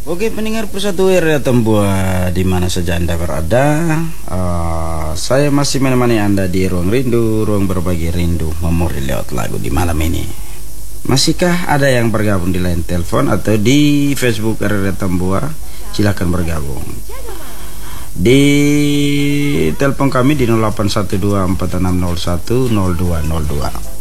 Oke pendengar Persatu RRI Tambua di mana saja Anda berada, saya masih menemani Anda di ruang rindu, ruang berbagi rindu, memori lewat lagu di malam ini. Masihkah ada yang bergabung di line telepon atau di Facebook RRI Tambua? Silakan bergabung. Di telepon kami di 081246010202.